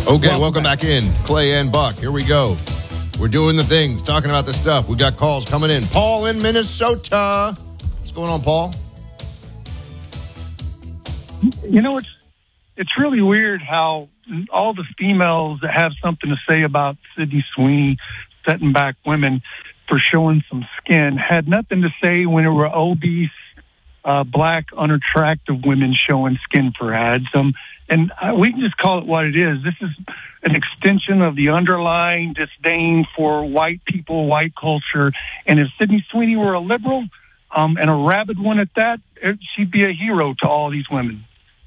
Okay, welcome back in. Clay and Buck, here we go. We're doing the things, talking about the stuff. We got calls coming in. Paul in Minnesota. What's going on, Paul? You know, it's really weird how all the females that have something to say about Sydney Sweeney setting back women for showing some skin had nothing to say when it were obese, black, unattractive women showing skin for ads. And we can just call it what it is. This is an extension of the underlying disdain for white people, white culture. And if Sydney Sweeney were a liberal, and a rabid one at that, she'd be a hero to all these women.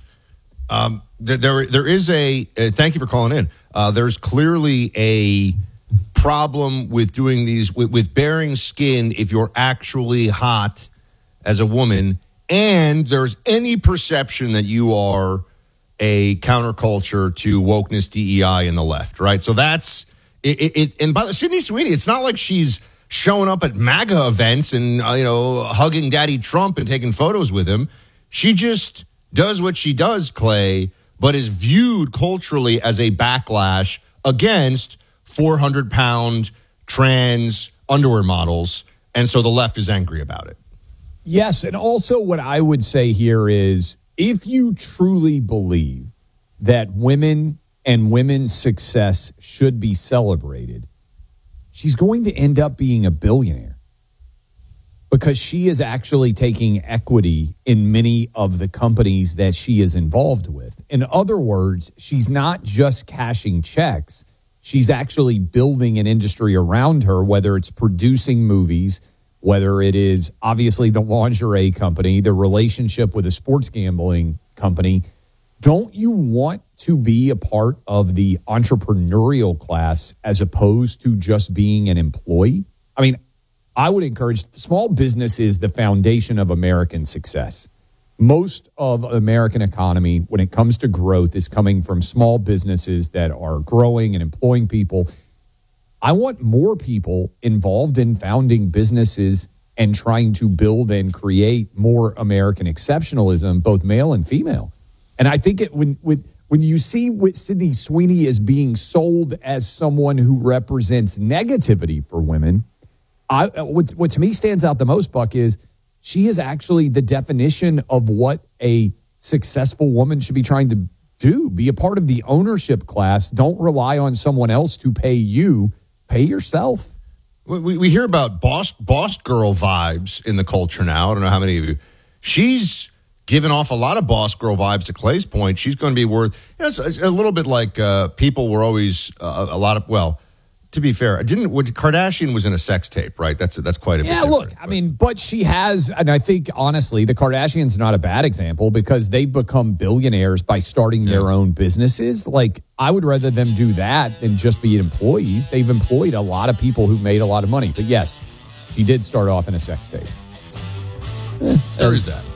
There is thank you for calling in. There's clearly a problem with doing these, with bearing skin if you're actually hot as a woman, and there's any perception that you are a counterculture to wokeness, DEI, and the left, right? So that's it. And by the Sydney Sweeney, it's not like she's showing up at MAGA events and hugging Daddy Trump and taking photos with him. She just does what she does, Clay, but is viewed culturally as a backlash against 400-pound trans underwear models, and so the left is angry about it. Yes, and also what I would say here is, if you truly believe that women and women's success should be celebrated, she's going to end up being a billionaire because she is actually taking equity in many of the companies that she is involved with. In other words, she's not just cashing checks. She's actually building an industry around her, whether it's producing movies, whether it is obviously the lingerie company, the relationship with a sports gambling company. Don't you want to be a part of the entrepreneurial class as opposed to just being an employee? I mean, I would encourage, small business is the foundation of American success. Most of the American economy, when it comes to growth, is coming from small businesses that are growing and employing people. I want more people involved in founding businesses and trying to build and create more American exceptionalism, both male and female. And I think when you see what Sydney Sweeney is being sold as someone who represents negativity for women, what to me stands out the most, Buck, is she is actually the definition of what a successful woman should be trying to do. Be a part of the ownership class. Don't rely on someone else to pay you. Pay yourself. We hear about boss girl vibes in the culture now. I don't know how many of you. She's given off a lot of boss girl vibes. To Clay's point, she's going to be worth. It's a little bit like people were always a lot of. Well, to be fair, Kardashian was in a sex tape, right? That's quite a bit. Yeah, look, I mean, but she has, and I think honestly, the Kardashians are not a bad example because they've become billionaires by starting their own businesses. Like, I would rather them do that than just be employees. They've employed a lot of people who made a lot of money. But yes, she did start off in a sex tape. There is that.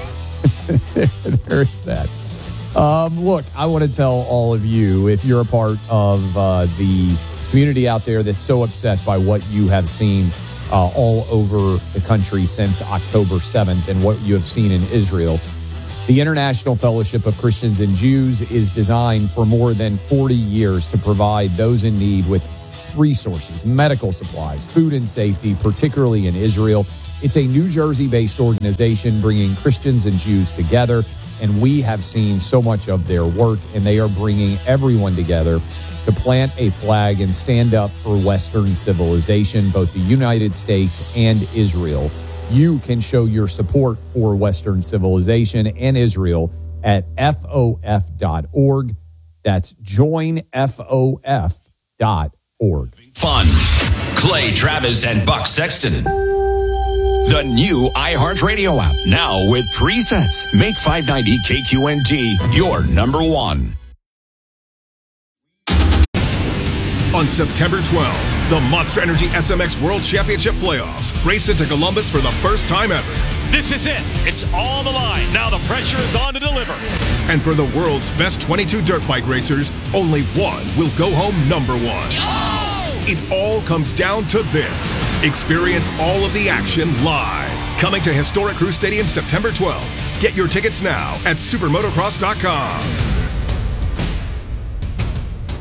There is that. Look, I want to tell all of you, if you're a part of the community out there that's so upset by what you have seen all over the country since October 7th and what you have seen in Israel, the International Fellowship of Christians and Jews is designed for more than 40 years to provide those in need with resources, medical supplies, food and safety, particularly in Israel. It's a New Jersey-based organization bringing Christians and Jews together, and we have seen so much of their work, and they are bringing everyone together to plant a flag and stand up for Western civilization, both the United States and Israel. You can show your support for Western civilization and Israel at FOF.org. That's joinfof.org. Fun. Clay Travis and Buck Sexton. The new iHeartRadio app, now with presets. Make 590 KQNT your number one. On September 12th, the Monster Energy SMX World Championship Playoffs race into Columbus for the first time ever. This is it. It's on the line. Now the pressure is on to deliver. And for the world's best 22 dirt bike racers, only one will go home number one. It all comes down to this. Experience all of the action live. Coming to Historic Crew Stadium September 12th. Get your tickets now at supermotocross.com.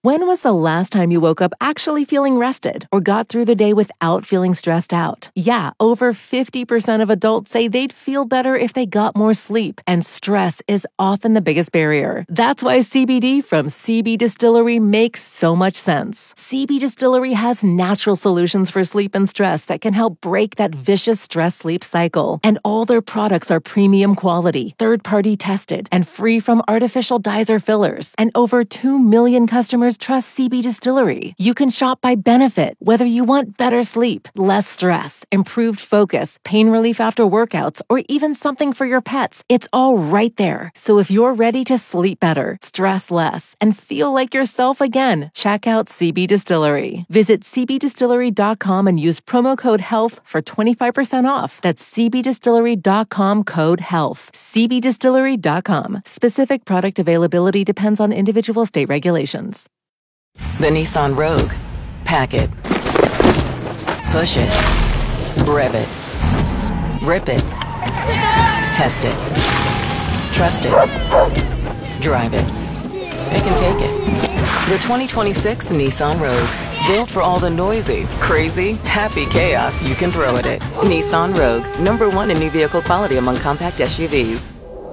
When was the last time you woke up actually feeling rested or got through the day without feeling stressed out? Yeah, over 50% of adults say they'd feel better if they got more sleep, and stress is often the biggest barrier. That's why CBD from CB Distillery makes so much sense. CB Distillery has natural solutions for sleep and stress that can help break that vicious stress-sleep cycle. And all their products are premium quality, third-party tested, and free from artificial dyes or fillers. And over 2 million customers trust CB Distillery. You can shop by benefit, whether you want better sleep, less stress, improved focus, pain relief after workouts, or even something for your pets. It's all right there. So if you're ready to sleep better, stress less, and feel like yourself again, check out CB Distillery. Visit cbdistillery.com and use promo code HEALTH for 25% off. That's cbdistillery.com, code HEALTH. cbdistillery.com. Specific product availability depends on individual state regulations. The Nissan Rogue. Pack it. Push it. Rev it. Rip it. Test it. Trust it. Drive it. Pick and take it. The 2026 Nissan Rogue. Built for all the noisy, crazy, happy chaos you can throw at it. Nissan Rogue. #1 in new vehicle quality among compact SUVs.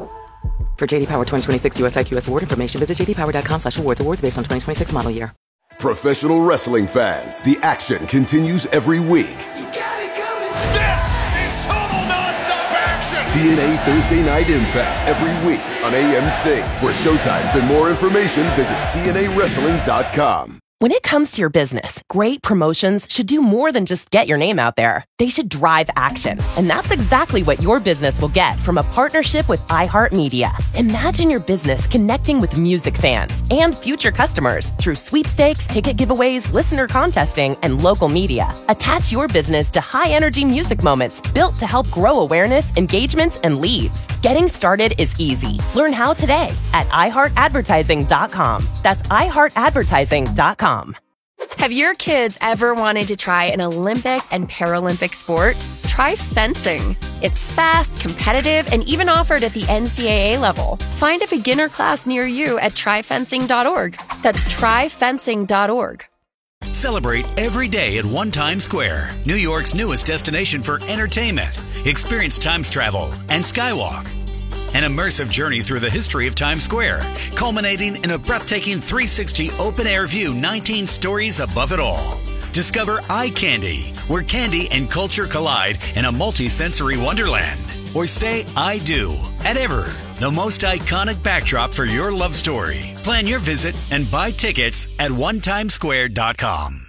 For JD Power 2026 US IQS award information, visit jdpower.com/awards. Awards based on 2026 model year. Professional wrestling fans, the action continues every week. You got it coming. This is total nonstop action. TNA Thursday Night Impact every week on AMC. For showtimes and more information, visit TNAWrestling.com. When it comes to your business, great promotions should do more than just get your name out there. They should drive action. And that's exactly what your business will get from a partnership with iHeartMedia. Imagine your business connecting with music fans and future customers through sweepstakes, ticket giveaways, listener contesting, and local media. Attach your business to high-energy music moments built to help grow awareness, engagements, and leads. Getting started is easy. Learn how today at iHeartAdvertising.com. That's iHeartAdvertising.com. Have your kids ever wanted to try an Olympic and Paralympic sport? Try fencing. It's fast, competitive, and even offered at the NCAA level. Find a beginner class near you at tryfencing.org. That's tryfencing.org. Celebrate every day at One Times Square, New York's newest destination for entertainment. Experience Times travel and Skywalk. An immersive journey through the history of Times Square, culminating in a breathtaking 360 open-air view, 19 stories above it all. Discover Eye Candy, where candy and culture collide in a multi-sensory wonderland. Or say I do at Ever, the most iconic backdrop for your love story. Plan your visit and buy tickets at onetimesquare.com.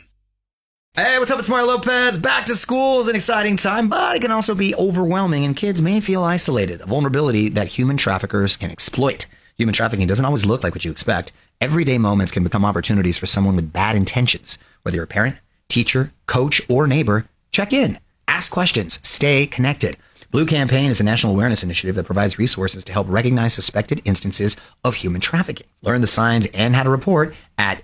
Hey, what's up? It's Mario Lopez. Back to school is an exciting time, but it can also be overwhelming, and kids may feel isolated, a vulnerability that human traffickers can exploit. Human trafficking doesn't always look like what you expect. Everyday moments can become opportunities for someone with bad intentions. Whether you're a parent, teacher, coach, or neighbor, check in, ask questions, stay connected. Blue Campaign is a national awareness initiative that provides resources to help recognize suspected instances of human trafficking. Learn the signs and how to report at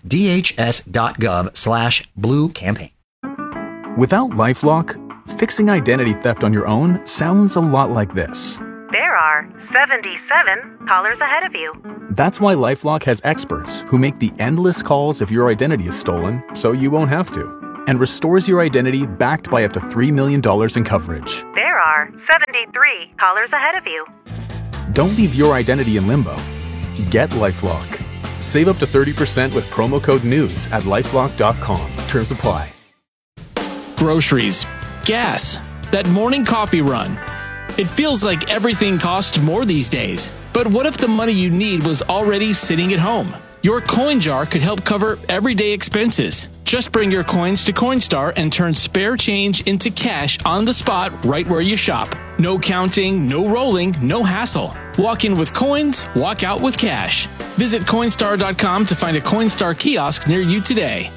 dhs.gov/Blue Campaign. Without LifeLock, fixing identity theft on your own sounds a lot like this. There are 77 callers ahead of you. That's why LifeLock has experts who make the endless calls if your identity is stolen, so you won't have to, and restores your identity backed by up to $3 million in coverage. There are 73 callers ahead of you. Don't leave your identity in limbo. Get LifeLock. Save up to 30% with promo code NEWS at LifeLock.com. Terms apply. Groceries, gas, that morning coffee run. It feels like everything costs more these days. But what if the money you need was already sitting at home? Your coin jar could help cover everyday expenses. Just bring your coins to Coinstar and turn spare change into cash on the spot right where you shop. No counting, no rolling, no hassle. Walk in with coins, walk out with cash. Visit Coinstar.com to find a Coinstar kiosk near you today.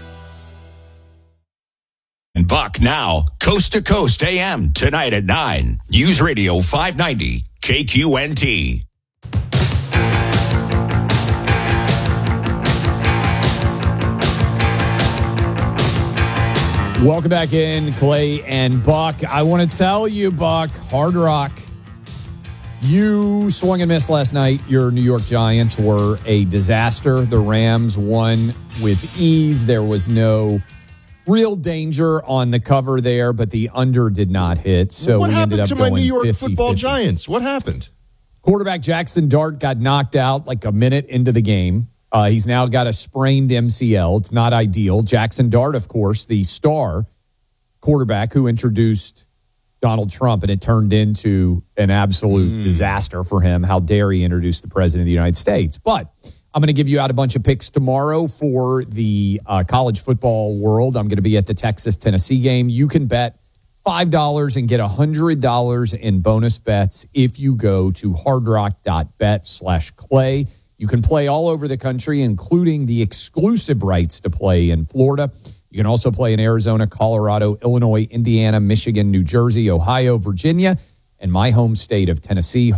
And Buck now, Coast to Coast AM, tonight at 9. News Radio 590, KQNT. Welcome back in, Clay and Buck. I want to tell you, Buck, Hard Rock You swung and missed last night. Your New York Giants were a disaster. The Rams won with ease. There was no real danger on the cover there, but the under did not hit. So what we ended happened up to my going New York 50-50. Football Giants? What happened? Quarterback Jackson Dart got knocked out like a minute into the game. He's now got a sprained MCL. It's not ideal. Jackson Dart, of course, the star quarterback who introduced Donald Trump, and it turned into an absolute disaster for him. How dare he introduce the president of the United States? But I'm going to give you out a bunch of picks tomorrow for the college football world. I'm going to be at the Texas-Tennessee game. You can bet $5 and get $100 in bonus bets if you go to hardrock.bet/Clay. You can play all over the country, including the exclusive rights to play in Florida. You can also play in Arizona, Colorado, Illinois, Indiana, Michigan, New Jersey, Ohio, Virginia, and my home state of Tennessee.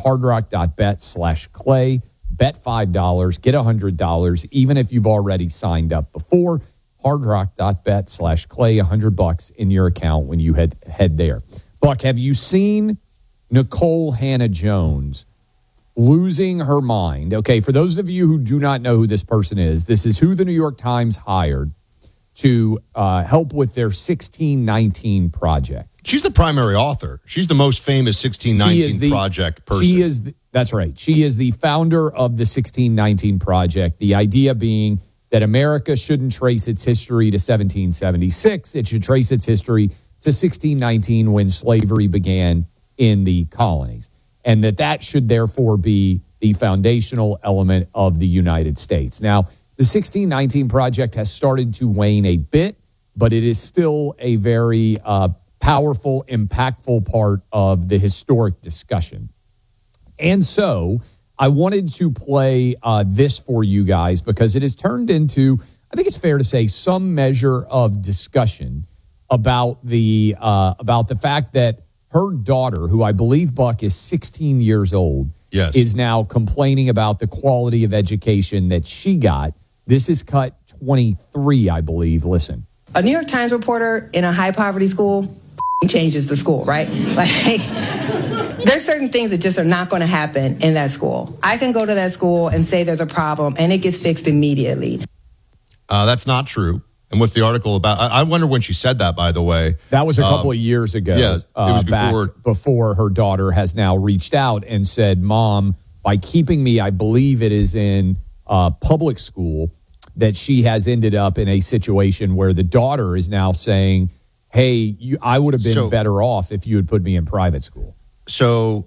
Hardrock.bet/Clay. Bet $5, get $100, even if you've already signed up before. Hardrock.bet/Clay, $100 in your account when you head there. Buck, have you seen Nicole Hannah-Jones losing her mind? Okay, for those of you who do not know who this person is, this is who the New York Times hired to help with their 1619 project. She's the primary author. She's the most famous 1619 project person. That's right. She is the founder of the 1619 project. The idea being that America shouldn't trace its history to 1776. It should trace its history to 1619 when slavery began in the colonies. And that should therefore be the foundational element of the United States. Now, the 1619 project has started to wane a bit, but it is still a very powerful, impactful part of the historic discussion. And so I wanted to play this for you guys because it has turned into, I think it's fair to say, some measure of discussion about the fact that her daughter, who I believe, Buck, is 16 years old, is now complaining about the quality of education that she got. This is cut 23, I believe. Listen. A New York Times reporter in a high-poverty school changes the school, right? Like, there's certain things that just are not going to happen in that school. I can go to that school and say there's a problem, and it gets fixed immediately. That's not true. And what's the article about? I wonder when she said that, by the way. That was a couple of years ago. Yeah, it was before her daughter has now reached out and said, Mom, by keeping me, I believe it is in public school, that she has ended up in a situation where the daughter is now saying, hey, I would have been better off if you had put me in private school. So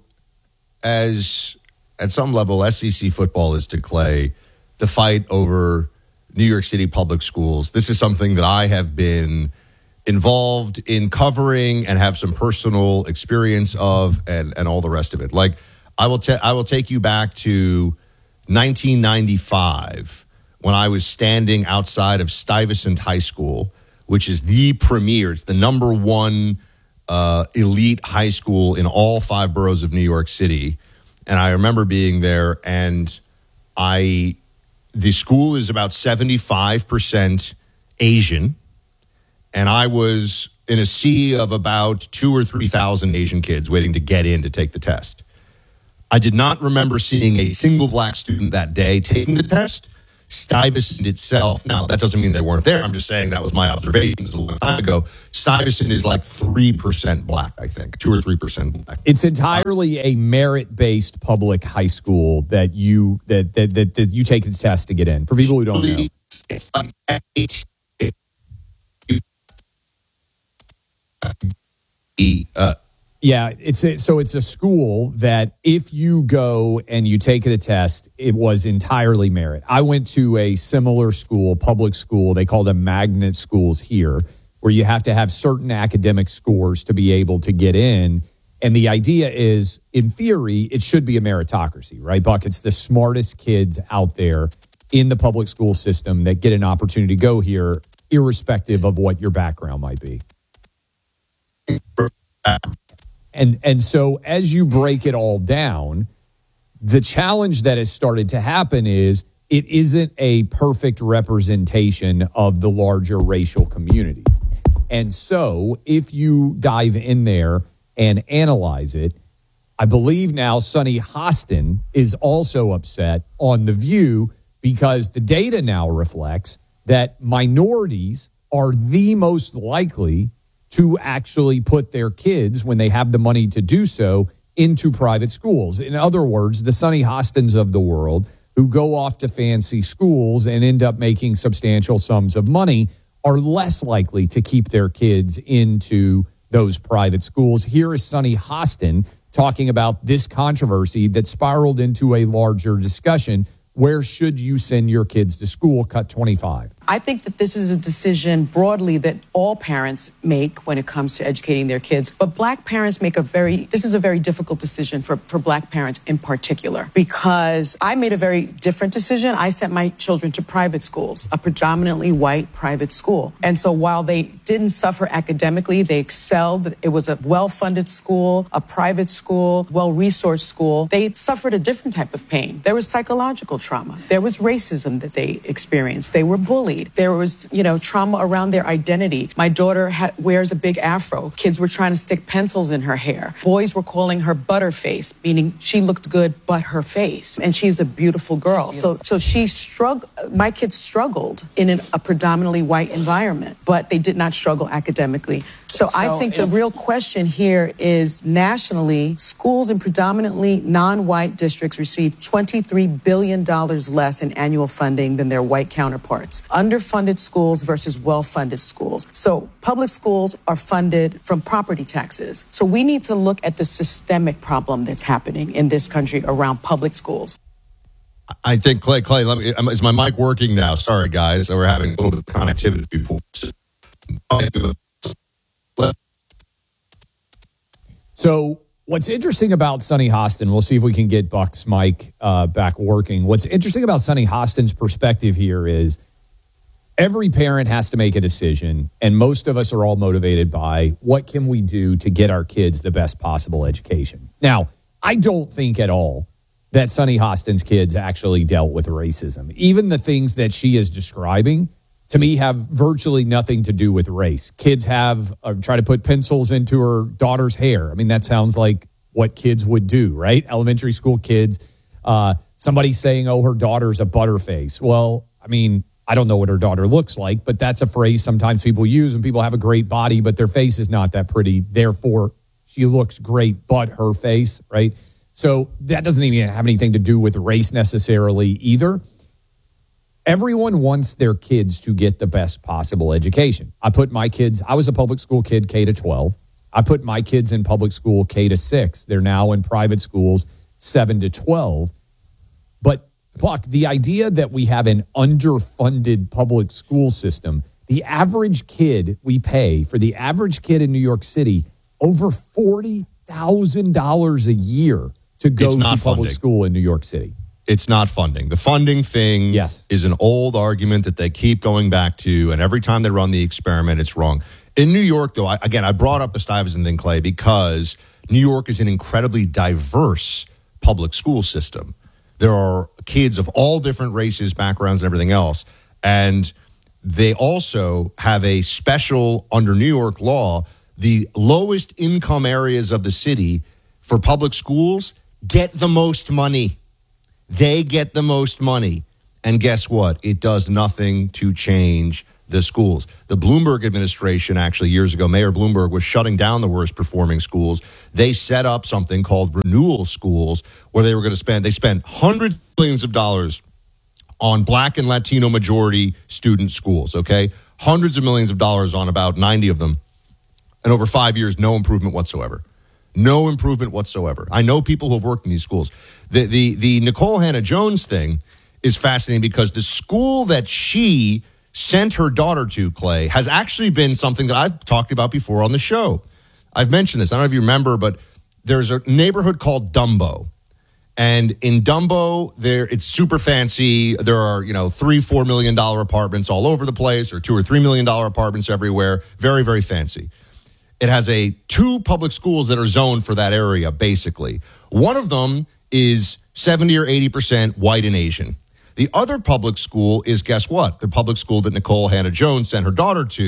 as at some level, SEC football is to Clay, the fight over New York City public schools. This is something that I have been involved in covering and have some personal experience of and all the rest of it. Like I will take you back to 1995 when I was standing outside of Stuyvesant High School, which is the premier, it's the number one elite high school in all 5 boroughs of New York City. And I remember being there, and the school is about 75% Asian, and I was in a sea of about 2,000 or 3,000 Asian kids waiting to get in to take the test. I did not remember seeing a single black student that day taking the test. Stuyvesant itself, now that doesn't mean they weren't there. I'm just saying that was my observations a long time ago. Stuyvesant is like 3% black, I think, 2 or 3% black. It's entirely a merit-based public high school that you take the test to get in. For people who don't know, it's like 8. Yeah, it's a school that if you go and you take the test, it was entirely merit. I went to a similar school, public school. They call them magnet schools here, where you have to have certain academic scores to be able to get in. And the idea is, in theory, it should be a meritocracy, right, Buck? It's the smartest kids out there in the public school system that get an opportunity to go here, irrespective of what your background might be. And so as you break it all down, the challenge that has started to happen is it isn't a perfect representation of the larger racial communities. And so if you dive in there and analyze it, I believe now Sonny Hostin is also upset on The View because the data now reflects that minorities are the most likely to actually put their kids, when they have the money to do so, into private schools. In other words, the Sonny Hostins of the world who go off to fancy schools and end up making substantial sums of money are less likely to keep their kids into those private schools. Here is Sonny Hostin talking about this controversy that spiraled into a larger discussion. Where should you send your kids to school? Cut 25. I think that this is a decision broadly that all parents make when it comes to educating their kids. But black parents this is a very difficult decision for black parents in particular, because I made a very different decision. I sent my children to private schools, a predominantly white private school. And so while they didn't suffer academically, they excelled. It was a well-funded school, a private school, well-resourced school. They suffered a different type of pain. There was psychological trauma. There was racism that they experienced. They were bullied. There was, trauma around their identity. My daughter wears a big afro. Kids were trying to stick pencils in her hair. Boys were calling her Butterface, meaning she looked good but her face. And she's a beautiful girl. So my kids struggled in a predominantly white environment, but they did not struggle academically. So I think the real question here is, nationally, schools in predominantly non-white districts receive $23 billion less in annual funding than their white counterparts. Underfunded schools versus well-funded schools. So public schools are funded from property taxes. So we need to look at the systemic problem that's happening in this country around public schools. I think, Clay, is my mic working now? Sorry, guys. We're having a little bit of connectivity before. So what's interesting about Sonny Hostin, we'll see if we can get Buck's mic back working. What's interesting about Sonny Hostin's perspective here is every parent has to make a decision, and most of us are all motivated by what can we do to get our kids the best possible education. Now, I don't think at all that Sonny Hostin's kids actually dealt with racism. Even the things that she is describing, to me, have virtually nothing to do with race. Kids try to put pencils into her daughter's hair. I mean, that sounds like what kids would do, right? Elementary school kids. Somebody saying, her daughter's a butterface. Well, I mean, I don't know what her daughter looks like, but that's a phrase sometimes people use when people have a great body, but their face is not that pretty. Therefore, she looks great, but her face, right? So that doesn't even have anything to do with race necessarily either. Everyone wants their kids to get the best possible education. I was a public school kid, K to 12. I put my kids in public school, K to 6. They're now in private schools, 7 to 12. But Buck, the idea that we have an underfunded public school system, the average kid we pay for the average kid in New York City, over $40,000 a year to go to public school in New York City. It's not funding. The funding thing is an old argument that they keep going back to, and every time they run the experiment, it's wrong. In New York, though, I brought up the Stuyvesant thing, Clay, because New York is an incredibly diverse public school system. There are kids of all different races, backgrounds, and everything else. And they also have a special, under New York law, the lowest income areas of the city for public schools get the most money. They get the most money. And guess what? It does nothing to change the schools. The Bloomberg administration, actually, years ago, Mayor Bloomberg was shutting down the worst performing schools. They set up something called renewal schools where they were going to they spent hundreds of millions of dollars on black and Latino majority student schools, okay? Hundreds of millions of dollars on about 90 of them. And over 5 years, no improvement whatsoever. No improvement whatsoever. I know people who have worked in these schools. The Nicole Hannah-Jones thing is fascinating because the school that she sent her daughter to, Clay, has actually been something that I've talked about before on the show. I've mentioned this. I don't know if you remember, but there's a neighborhood called Dumbo. And in Dumbo, it's super fancy. There are, $3-4 million apartments all over the place, or $2 or $3 million apartments everywhere. Very, very fancy. It has 2 public schools that are zoned for that area, basically. One of them is 70 or 80% white and Asian. The other public school is, guess what? The public school that Nicole Hannah-Jones sent her daughter to,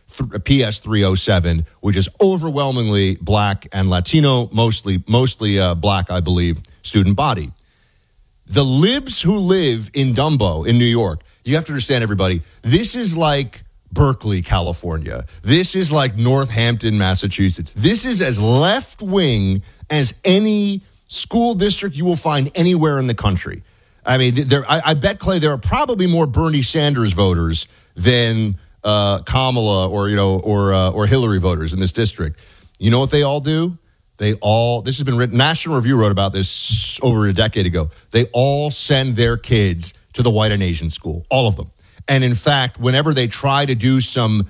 PS 307, which is overwhelmingly black and Latino, mostly black, I believe, student body. The libs who live in Dumbo in New York, you have to understand, everybody, this is like Berkeley, California. This is like Northampton, Massachusetts. This is as left-wing as any school district you will find anywhere in the country. I mean, I bet, Clay, there are probably more Bernie Sanders voters than Kamala or Hillary voters in this district. You know what they all do? This has been written, National Review wrote about this over a decade ago. They all send their kids to the white and Asian school, all of them. And in fact, whenever they try to do some,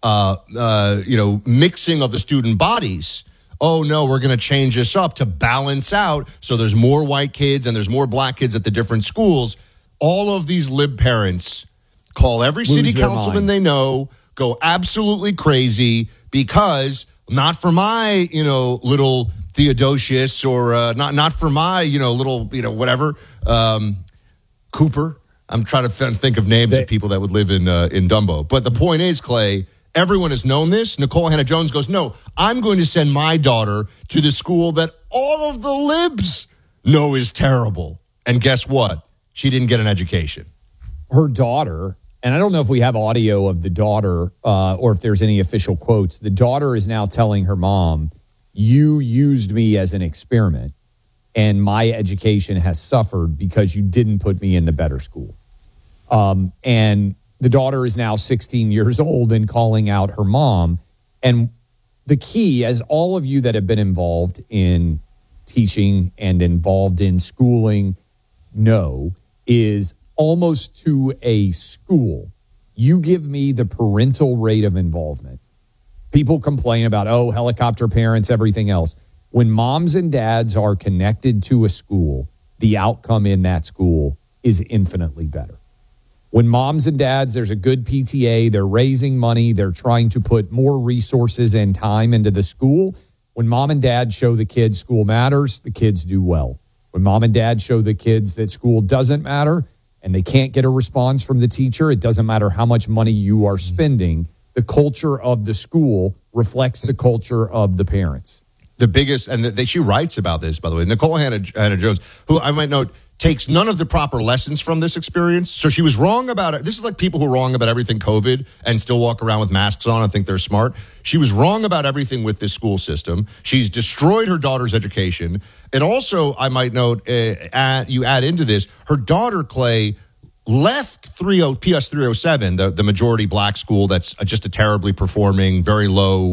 mixing of the student bodies, oh no, we're going to change this up to balance out so there's more white kids and there's more black kids at the different schools. All of these lib parents call every city councilman they know, go absolutely crazy because not for my, little Theodosius or not for my, little, whatever, Cooper. I'm trying to think of names of people that would live in Dumbo. But the point is, Clay, everyone has known this. Nicole Hannah-Jones goes, no, I'm going to send my daughter to the school that all of the libs know is terrible. And guess what? She didn't get an education. Her daughter, and I don't know if we have audio of the daughter or if there's any official quotes. The daughter is now telling her mom, you used me as an experiment and my education has suffered because you didn't put me in the better school. And the daughter is now 16 years old and calling out her mom. And the key, as all of you that have been involved in teaching and involved in schooling know, is almost to a school, you give me the parental rate of involvement. People complain about, helicopter parents, everything else. When moms and dads are connected to a school, the outcome in that school is infinitely better. When moms and dads, there's a good PTA, they're raising money, they're trying to put more resources and time into the school. When mom and dad show the kids school matters, the kids do well. When mom and dad show the kids that school doesn't matter and they can't get a response from the teacher, it doesn't matter how much money you are spending, the culture of the school reflects the culture of the parents. The biggest, and she writes about this, by the way, Nicole Hannah-Jones, who I might note, takes none of the proper lessons from this experience. So she was wrong about it. This is like people who are wrong about everything COVID and still walk around with masks on and think they're smart. She was wrong about everything with this school system. She's destroyed her daughter's education. And also, I might note, you add into this, her daughter, Clay, left PS 307, the majority black school that's just a terribly performing, very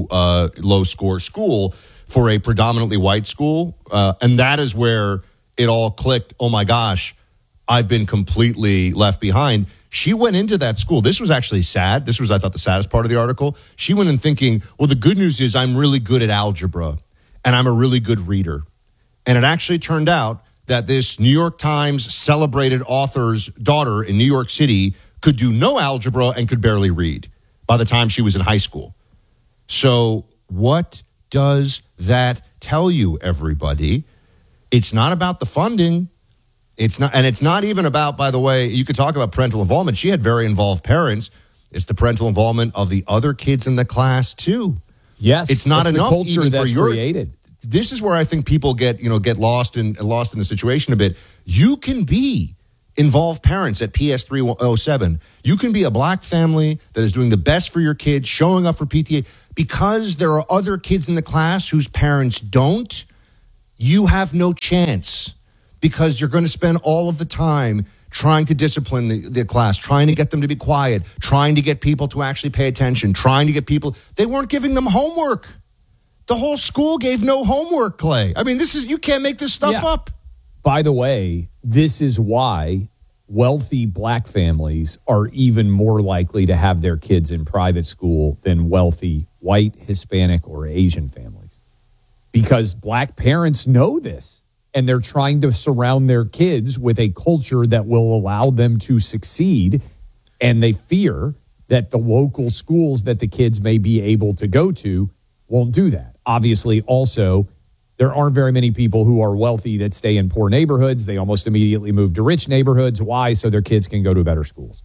low score school, for a predominantly white school. And that is where it all clicked. Oh my gosh, I've been completely left behind. She went into that school. This was actually sad. This was, I thought, the saddest part of the article. She went in thinking, well, the good news is I'm really good at algebra and I'm a really good reader. And it actually turned out that this New York Times celebrated author's daughter in New York City could do no algebra and could barely read by the time she was in high school. So what does that tell you, everybody? It's not about the funding. It's not even about, by the way, you could talk about parental involvement. She had very involved parents. It's the parental involvement of the other kids in the class too. Yes, it's not enough the culture even that's for your created. This is where I think people get lost in the situation a bit. You can be involved parents at PS 307. You can be a black family that is doing the best for your kids, showing up for PTA. Because there are other kids in the class whose parents don't, you have no chance, because you're going to spend all of the time trying to discipline the class, trying to get them to be quiet, trying to get people to actually pay attention, trying to get people. They weren't giving them homework. The whole school gave no homework, Clay. I mean, you can't make this stuff up. By the way, this is why wealthy black families are even more likely to have their kids in private school than wealthy white, Hispanic, or Asian families. Because black parents know this, and they're trying to surround their kids with a culture that will allow them to succeed, and they fear that the local schools that the kids may be able to go to won't do that. Obviously, also, there aren't very many people who are wealthy that stay in poor neighborhoods. They almost immediately move to rich neighborhoods. Why? So their kids can go to better schools.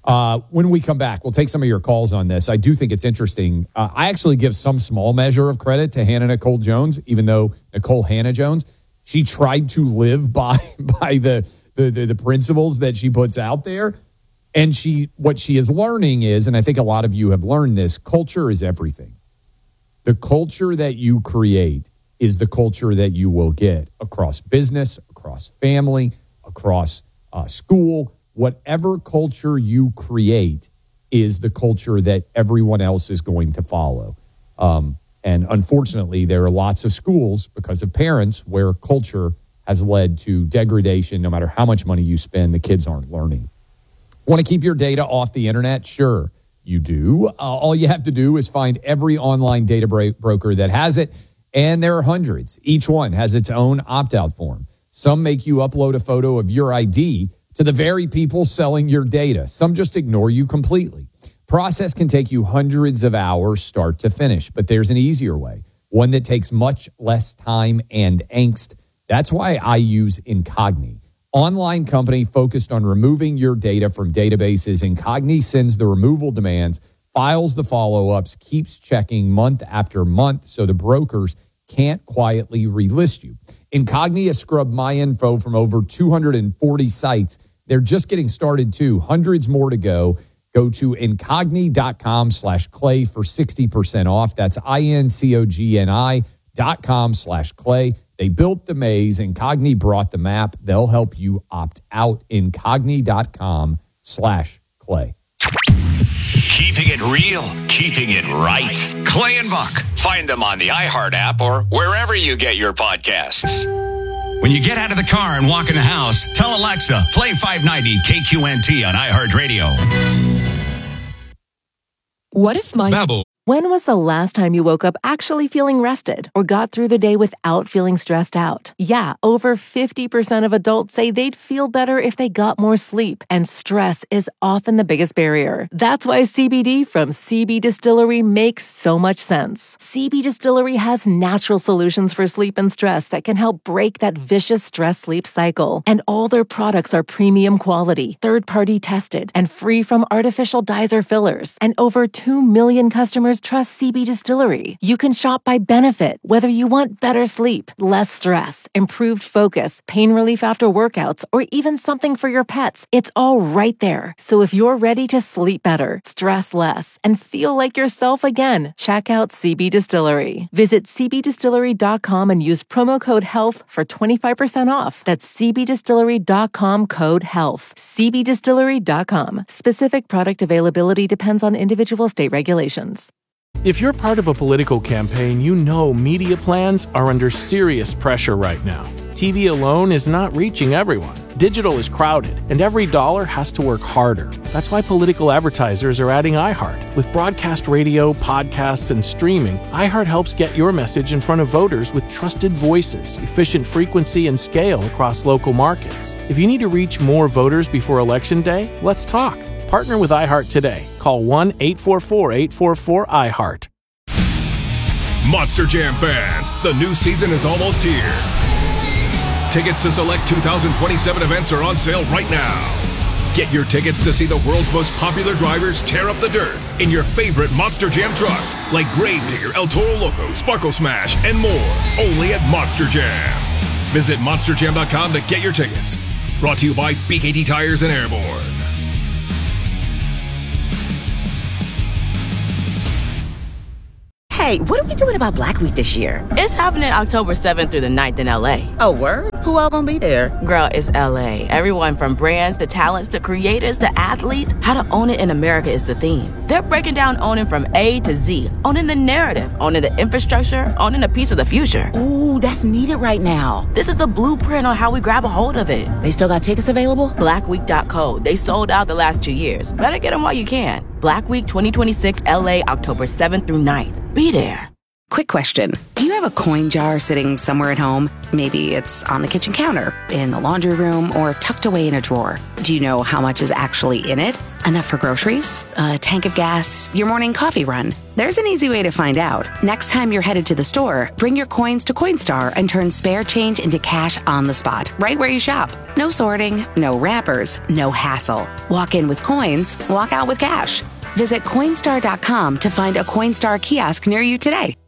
When we come back, we'll take some of your calls on this. I do think it's interesting. I actually give some small measure of credit to Hannah Nicole Jones, even though Nicole Hannah Jones, she tried to live by the principles that she puts out there. And what she is learning is, and I think a lot of you have learned this, culture is everything. The culture that you create is the culture that you will get across business, across family, across school. Whatever culture you create is the culture that everyone else is going to follow. And unfortunately, there are lots of schools, because of parents, where culture has led to degradation. No matter how much money you spend, the kids aren't learning. Want to keep your data off the internet? Sure, you do. All you have to do is find every online data broker that has it, and there are hundreds. Each one has its own opt-out form. Some make you upload a photo of your ID to the very people selling your data. Some just ignore you completely. Process can take you hundreds of hours start to finish, but there's an easier way, one that takes much less time and angst. That's why I use Incogni. Online company focused on removing your data from databases. Incogni sends the removal demands, files the follow-ups, keeps checking month after month so the brokers can't quietly relist you. Incogni has scrubbed my info from over 240 sites. They're just getting started too. Hundreds more to go. Go to incogni.com/Clay for 60% off. That's incogni.com/Clay. They built the maze. Incogni brought the map. They'll help you opt out. Incogni.com/Clay. Keeping it real, keeping it right. Clay and Buck. Find them on the iHeart app or wherever you get your podcasts. When you get out of the car and walk in the house, tell Alexa, play 590 KQNT on iHeartRadio. What if Babbel. When was the last time you woke up actually feeling rested or got through the day without feeling stressed out? Yeah, over 50% of adults say they'd feel better if they got more sleep, and stress is often the biggest barrier. That's why CBD from CB Distillery makes so much sense. CB Distillery has natural solutions for sleep and stress that can help break that vicious stress-sleep cycle. And all their products are premium quality, third-party tested, and free from artificial dyes or fillers. And over 2 million customers trust CB Distillery. You can shop by benefit, whether you want better sleep, less stress, improved focus, pain relief after workouts, or even something for your pets. It's all right there. So if you're ready to sleep better, stress less, and feel like yourself again, check out CB Distillery. Visit cbdistillery.com and use promo code HEALTH for 25% off. That's cbdistillery.com, code HEALTH. cbdistillery.com. Specific product availability depends on individual state regulations. If you're part of a political campaign, you know media plans are under serious pressure right now. TV alone is not reaching everyone. Digital is crowded, and every dollar has to work harder. That's why political advertisers are adding iHeart. With broadcast radio, podcasts, and streaming, iHeart helps get your message in front of voters with trusted voices, efficient frequency, and scale across local markets. If you need to reach more voters before Election Day, let's talk. Partner with iHeart today. Call 1-844-844-iHeart. Monster Jam fans, the new season is almost here. Tickets to select 2027 events are on sale right now. Get your tickets to see the world's most popular drivers tear up the dirt in your favorite Monster Jam trucks like Gravedigger, El Toro Loco, Sparkle Smash, and more. Only at Monster Jam. Visit monsterjam.com to get your tickets. Brought to you by BKT Tires and Airborne. Hey, what are we doing about Black Week this year? It's happening October 7th through the 9th in LA. Oh, word? Who all gonna be there? Girl, it's LA. Everyone from brands to talents to creators to athletes. How to own it in America is the theme. They're breaking down owning from A to Z. Owning the narrative, owning the infrastructure, owning a piece of the future. Ooh, that's needed right now. This is the blueprint on how we grab a hold of it. They still got tickets available? Blackweek.co. They sold out the last 2 years. Better get them while you can. Black Week 2026 LA, October 7th through 9th. Be there. Quick question. Do you have a coin jar sitting somewhere at home? Maybe it's on the kitchen counter, in the laundry room, or tucked away in a drawer. Do you know how much is actually in it? Enough for groceries? A tank of gas? Your morning coffee run? There's an easy way to find out. Next time you're headed to the store, bring your coins to Coinstar and turn spare change into cash on the spot, right where you shop. No sorting, no wrappers, no hassle. Walk in with coins, walk out with cash. Visit Coinstar.com to find a Coinstar kiosk near you today.